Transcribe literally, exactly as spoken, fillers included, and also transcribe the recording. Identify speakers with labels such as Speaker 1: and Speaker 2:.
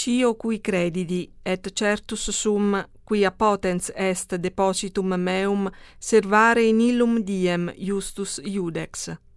Speaker 1: scio cui credidi, et certus sum, quia potens est depositum meum servare in illum diem justus iudex.